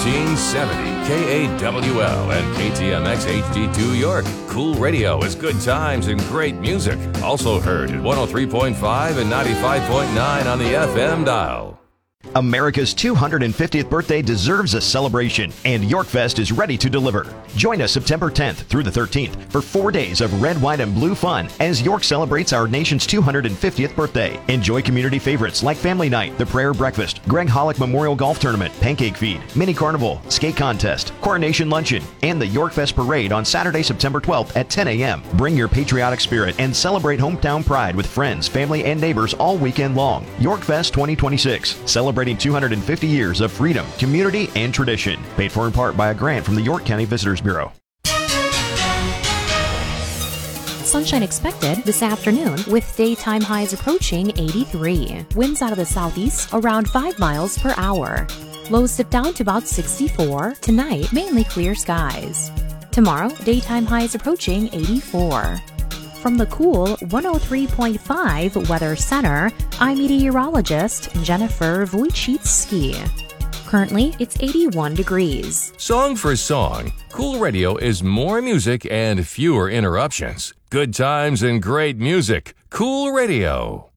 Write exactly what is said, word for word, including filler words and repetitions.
thirteen seventy K A W L and K T M X H D two York. Cool radio is good times and great music. Also heard at one oh three point five and ninety-five point nine on the F M dial. America's two hundred fiftieth birthday deserves a celebration, and YorkFest is ready to deliver. Join us September tenth through the thirteenth for four days of red, white, and blue fun as York celebrates our nation's two hundred fiftieth birthday. Enjoy community favorites like Family Night, the Prayer Breakfast, Greg Hollick Memorial Golf Tournament, Pancake Feed, Mini Carnival, Skate Contest, Coronation Luncheon, and the YorkFest Parade on Saturday, September twelfth at ten a.m. Bring your patriotic spirit and celebrate hometown pride with friends, family, and neighbors all weekend long. YorkFest twenty twenty-six, celebrating two hundred fifty years of freedom, community, and tradition. Paid for in part by a grant from the York County Visitors Bureau. Sunshine expected this afternoon with daytime highs approaching eighty-three. Winds out of the southeast around five miles per hour. Lows dip down to about sixty-four. Tonight, mainly clear skies. Tomorrow, daytime highs approaching eighty-four. From the cool one oh three point five Weather Center, I'm meteorologist Jennifer Wojcicki. Currently, it's eighty-one degrees. Song for song, Cool Radio is more music and fewer interruptions. Good times and great music. Cool Radio.